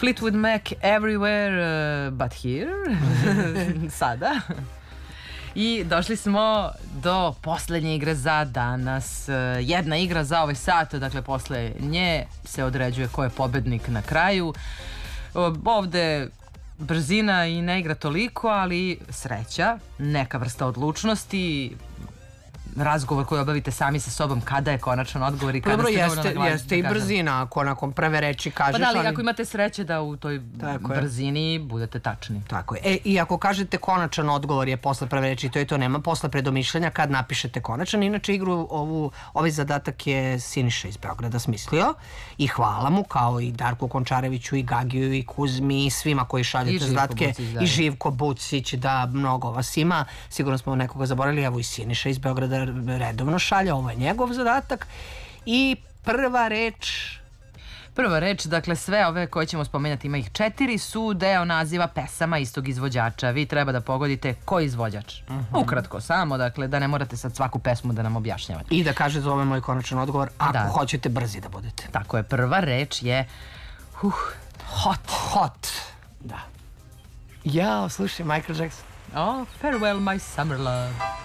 Fleetwood Mac Everywhere But Here. Sada. I došli smo do poslednje igre za danas. Jedna igra za ovaj sat, dakle posle nje se određuje ko je pobednik na kraju. Ovde brzina i ne igra toliko, ali sreća, neka vrsta odlučnosti, razgovor koji obavite sami sa sobom kada je konačan odgovor i kada dobro, ste dovoljno naglasni. Jeste i brzina, ako nakon prve reči kažeš... Pa da, ali ako imate sreće da u toj brzini budete tačni. Tako je. I ako kažete konačan odgovor je posle prve reči, to je to, nema posle predomišljanja kad napišete konačan. Inače, igru, ovaj zadatak je Siniša iz Beograda smislio i hvala mu, kao i Darku Končareviću, i Gagiju, i Kuzmi, i svima koji šaljete zadatke. I Živko Bucić, da, mnogo vas ima. Sigurno smo nekoga zaboravili, evo i Siniša iz Beograda redovno šalje, ovo je njegov zadatak. I prva reč, dakle sve ove koje ćemo spomenuti, ima ih 4, su deo naziva pesama istog izvođača. Vi treba da pogodite koji izvođač. Ukratko samo, dakle, da ne morate sad svaku pesmu da nam objašnjavate. I da kaže za ovaj moj konačan odgovor, ako hoćete brzi da budete. Tako je, prva reč je Hot. Da. Jao, slušaj, Michael Jackson. Oh, Farewell My Summer Love.